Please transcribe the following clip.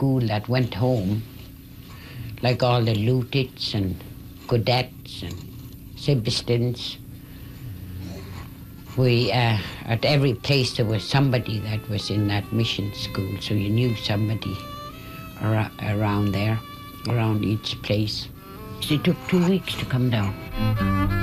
school that went home, like all the Lutits and Godets and Sibistons. We, at every place there was somebody that was in that mission school, so you knew somebody around there, around each place. It took 2 weeks to come down.